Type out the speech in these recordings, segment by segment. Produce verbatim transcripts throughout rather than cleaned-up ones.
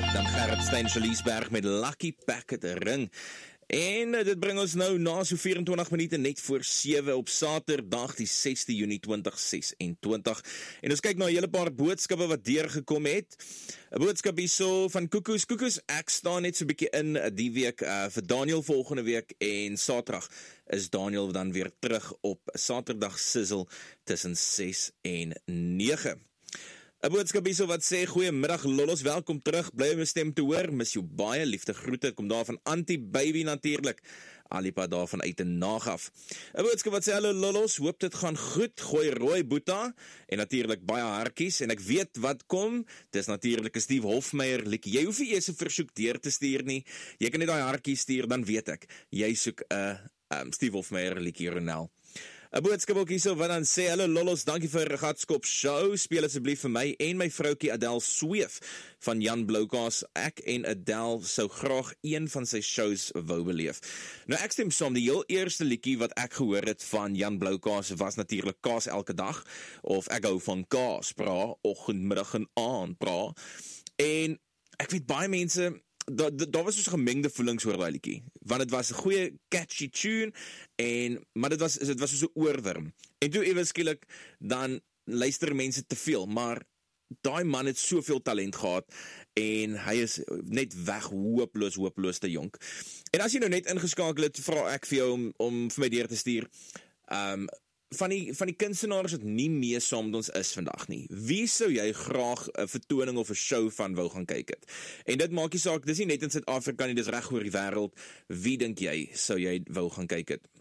Dan Gerrit Stein Liesberg met Lucky Packet Ring. En dit bring ons nou na so vyf-en-twintig minute net voor sewe op Saterdag die sesde Junie twintig ses en twintig. En ons kyk na 'n hele paar boodskappe wat deurgekom het. 'n Boodskap hierso van Koekoes. Koekoes, ek staan net so 'n bietjie in die week uh, vir Daniel volgende week en Saterdag is Daniel dan weer terug op Saterdag Sizzle tussen ses en nege. 'n Boodskap hierso wat sê, goeiemiddag lollos, welkom terug, bly om my stem te hoor, mis jou baie, liefde groete, kom daar van Auntie Baby natuurlik, Alipa daarvan uit en nagaf. 'n Boodskap wat sê, hallo lollos, hoop dit gaan goed, gooi rooi boeta, en natuurlik baie hartjies, en ek weet wat kom, dis natuurlik 'n Steve Hofmeyer liedjie, jy hoef nie eers 'n versoek deur te stuur nie, jy kan net daai hartjies stuur, dan weet ek, jy soek 'n uh, um, Steve Hofmeyer liedjie, Ronel. 'n Boodskap ook hierso wat dan sê, hallo lollos, dankie vir 'n gatskop show, speel asseblief vir my en my vroukie Adele Sweef van Jan Bloukaas. Ek en Adele sou graag een van sy shows wou beleef. Nou ek stem saam, die heel eerste liedjie wat ek gehoor het van Jan Bloukaas was natuurlik Kaas elke dag, of ek hou van kaas, bra, oggend, middag en aand, bra. En ek weet baie mense, daar da, da was soos gemengde voelings oor daai liedjie, want dit was 'n goeie catchy tune, en, maar dit was, dit was soos 'n oorworm, en toe ewe skielik, dan luister mense te veel, maar daai man het soveel talent gehad, en hy is net weg, hopeloos, hopeloos te jonk. En as jy nou net ingeskakel het, vra ek vir jou om, om vir my deur te stuur, um, Van die, van die kunstenaars wat nie mee saam met ons is vandag nie, wie sou jy graag 'n vertoning of 'n show van wou gaan kyk het? En dit maak nie saak, dis nie net in Suid-Afrika nie, dis reg oor die wêreld, wie dink jy sou jy wou gaan kyk het?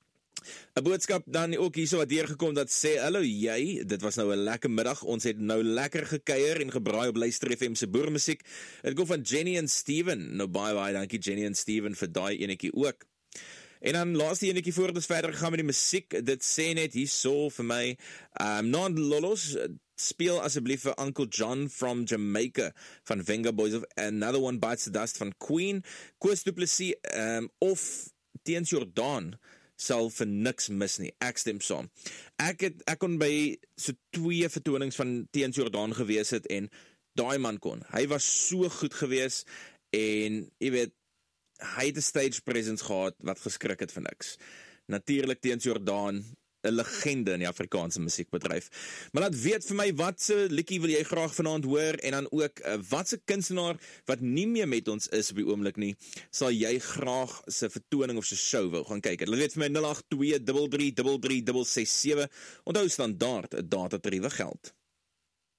'n Boodskap dan ook hierso wat deurgekom dat sê, hallo jy, dit was nou 'n lekker middag, ons het nou lekker gekuier en gebraai op Luister F M se boermusiek. Dit kom van Jenny en Steven, nou baie baie dankie Jenny en Steven vir daai enetjie ook. En dan laaste enetjie voor ons verder gegaan met die musiek, dit sê net hierso vir my, um, na lollos, speel asseblief vir Uncle John from Jamaica, van Venga Boys of Another One Bites the Dust van Queen, Koos Du Plessis, um, of Teens Jordaan, sal vir niks mis nie, ek stem saam. Ek het, ek kon by so twee vertonings van Teens Jordaan gewees het, en daai man kon, hy was so goed gewees, en jy weet, hy het 'n stage presence gehad wat geskrik het vir niks. Natuurlik Teens Jordaan, 'n legende in die Afrikaanse musiekbedryf. Maar laat weet vir my, wat se liedjie wil jy graag vanaand hoor, en dan ook, wat se kunstenaar wat nie meer met ons is op die oomblik nie, sal jy graag se vertoning of se show wil gaan kyk. Laat weet vir my nul agt twee drie drie drie drie ses ses sewe, onthou standaard, 'n datatariewe geld.